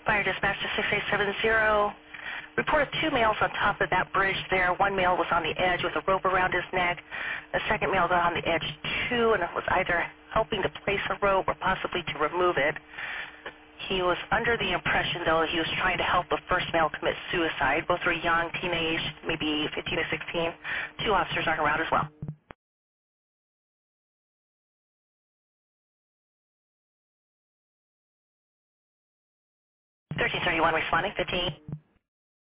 Fire dispatch to 6870. Reported two males on top of that bridge there. One male was on the edge with a rope around his neck. The second male got on the edge too and was either helping to place a rope or possibly to remove it. He was under the impression, though, that he was trying to help the first male commit suicide. Both were young, teenage, maybe 15 to 16. Two officers are around as well. 1331 responding, 15.